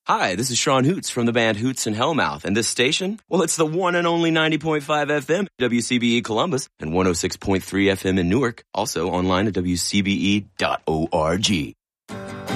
Hi, this is Sean Hoots from the band Hoots and Hellmouth, and this station, well, it's the one and only 90.5 FM, WCBE Columbus, and 106.3 FM in Newark, also online at WCBE.org.